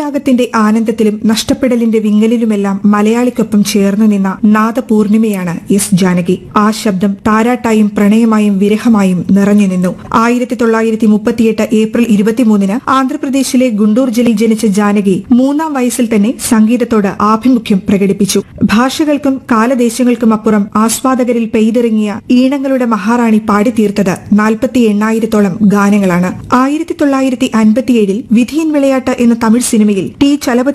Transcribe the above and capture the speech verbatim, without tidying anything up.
അനുരാഗത്തിന്റെ ആനന്ദത്തിലും നഷ്ടപ്പെടലിന്റെ വിങ്ങലിലുമെല്ലാം മലയാളിക്കൊപ്പം ചേർന്നു നിന്ന നാദപൂർണിമയാണ് എസ് ജാനകി. ആ ശബ്ദം താരാട്ടായും പ്രണയമായും വിരഹമായും നിറഞ്ഞു നിന്നു. ആയിരത്തി തൊള്ളായിരത്തി മുപ്പത്തിയെട്ട് ഏപ്രിൽ ഇരുപത്തിമൂന്നിന് ആന്ധ്രാപ്രദേശിലെ ഗുണ്ടൂർ ജില്ലയിൽ ജനിച്ച ജാനകി മൂന്നാം വയസ്സിൽ തന്നെ സംഗീതത്തോട് ആഭിമുഖ്യം പ്രകടിപ്പിച്ചു. ഭാഷകൾക്കും കാലദേശങ്ങൾക്കും അപ്പുറം ആസ്വാദകരിൽ പെയ്തിറങ്ങിയ ഈണങ്ങളുടെ മഹാറാണി പാടിത്തീർത്തത് നാൽപ്പത്തി എണ്ണായിരത്തോളം ഗാനങ്ങളാണ്. ആയിരത്തി തൊള്ളായിരത്തി അൻപത്തിയേഴിൽ വിധിയൻ വിളയാട്ട് എന്ന തമിഴ് സിനിമയിൽ ടി ചലപതി